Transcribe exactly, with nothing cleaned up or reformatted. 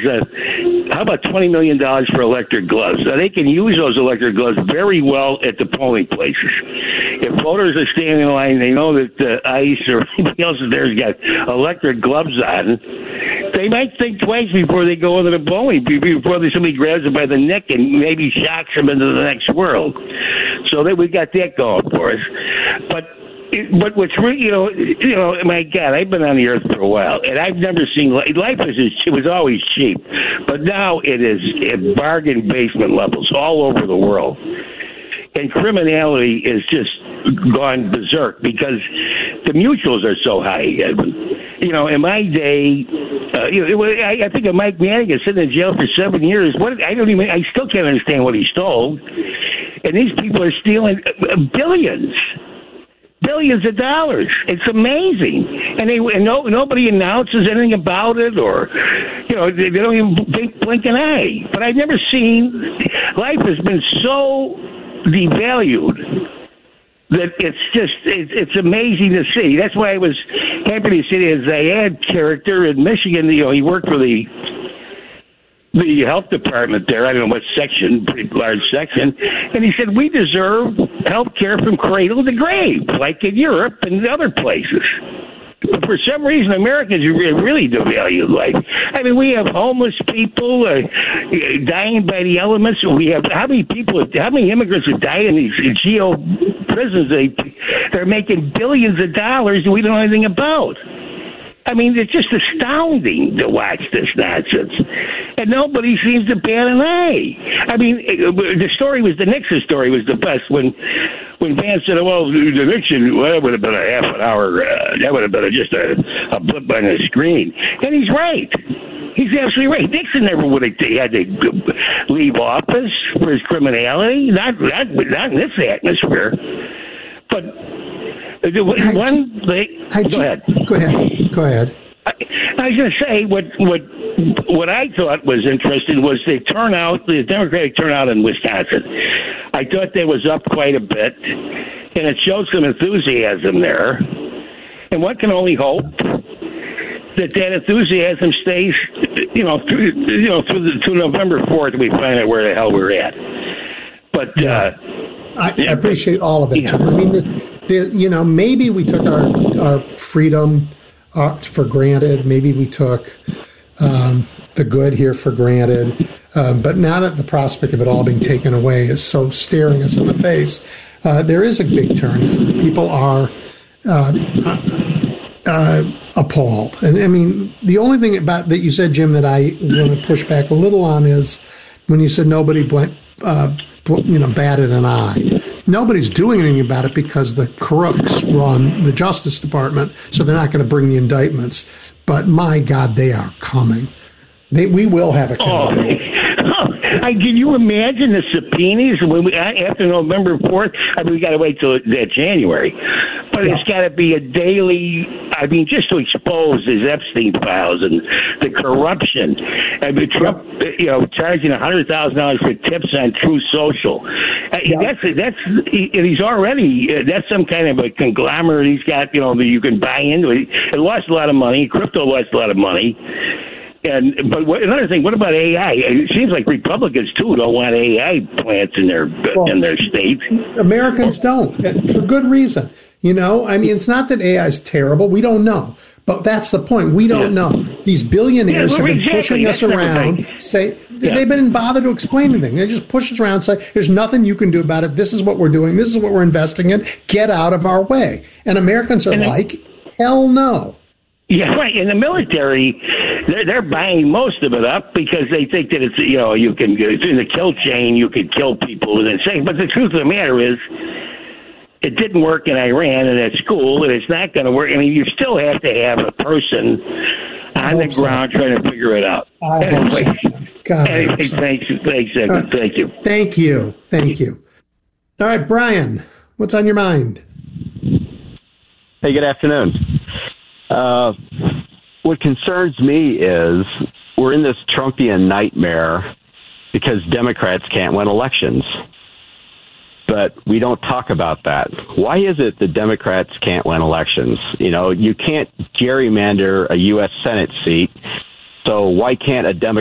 uh, how about twenty million dollars for electric gloves? Now, they can use those electric gloves very well at the polling places. If voters are standing in line, they know that uh, ICE or anybody else there's got electric gloves on, they might think twice before they go into the polling, before somebody grabs them by the neck and maybe shocks them into the next world. So that we got that going for us. But But what's really, you know, you know, my God, I've been on the earth for a while, and I've never seen life is it was always cheap, but now it is at bargain basement levels all over the world, and criminality is just gone berserk because the mutuals are so high. You know, in my day, uh, you know, it, I, I think of Mike Madigan sitting in jail for seven years. What I don't even, I still can't understand what he stole, and these people are stealing billions. Billions of dollars. It's amazing, and they and no nobody announces anything about it, or you know they, they don't even blink, blink an eye. But I've never seen life has been so devalued that it's just it's, it's amazing to see. That's why I was happy to see his Zayad character in Michigan. You know, he worked for the. the health department there, I don't know what section, pretty large section, and he said, we deserve health care from cradle to grave, like in Europe and other places. But for some reason, Americans really devalue life. I mean, we have homeless people uh, dying by the elements. We have, how many people, how many immigrants have died in these geo prisons? They, they're making billions of dollars and we don't know anything about. I mean, it's just astounding to watch this nonsense. And nobody seems to bat an eye. I mean, the story was, the Nixon story was the best when when Vance said, well, the Nixon, well, that would have been a half an hour, uh, that would have been a, just a, a blip on the screen. And he's right. He's absolutely right. Nixon never would have had to leave office for his criminality, not, not, not in this atmosphere. But one thing, go you, ahead. Go ahead. Go ahead. I, I was going to say what what what I thought was interesting was the turnout, the Democratic turnout in Wisconsin. I thought that was up quite a bit, and it showed some enthusiasm there. And one can only hope that that enthusiasm stays, you know, through you know through the, to November fourth, we find out where the hell we're at. But yeah. uh, I, I appreciate all of it, Jim. I mean, this, the, you know, maybe we took our our freedom uh, for granted. Maybe we took um, the good here for granted. Um, but now that the prospect of it all being taken away is so staring us in the face, uh, there is a big turnout. People are uh, uh, appalled. And I mean, the only thing about that you said, Jim, that I want to push back a little on is when you said nobody blent, uh, you know, batted an eye. Nobody's doing anything about it because the crooks run the Justice Department, so they're not going to bring the indictments. But my God, they are coming. They, we will have accountability. Oh, I, can you imagine the subpoenas when we, after November fourth? I mean, we got to wait till that January, but yeah. It's got to be a daily. I mean, just to expose his Epstein files and the corruption. I mean, Trump, yep. you know, charging a hundred thousand dollars for tips on Truth Social. Yep. That's that's he, he's already that's some kind of a conglomerate. He's got, you know, that you can buy into. It, it lost a lot of money. Crypto lost a lot of money. And but what, another thing, what about A I? It seems like Republicans too don't want A I plants in their well, in their states. Americans don't, and for good reason. You know, I mean, it's not that A I is terrible. We don't know, but that's the point. We don't yeah. know. These billionaires yeah, well, have been exactly. pushing that's us around. Say yeah. they've been bothered to explain anything. They just push us around. Say there's nothing you can do about it. This is what we're doing. This is what we're investing in. Get out of our way. And Americans are and like, then, hell no. Yeah, right. In the military, they're, they're buying most of it up because they think that it's, you know, you can, in the kill chain, you could kill people within seconds. But the truth of the matter is, it didn't work in Iran and at school, and it's not going to work. I mean, you still have to have a person on the ground so. trying to figure it out. I anyway, hope so. God, anyway so. thanks, thanks, uh, thank you. Thank you. Thank you. All right, Brian, what's on your mind? Hey, good afternoon. Uh, what concerns me is we're in this Trumpian nightmare because Democrats can't win elections. But we don't talk about that. Why is it that Democrats can't win elections? You know, you can't gerrymander a U S Senate seat, so why can't a Democrat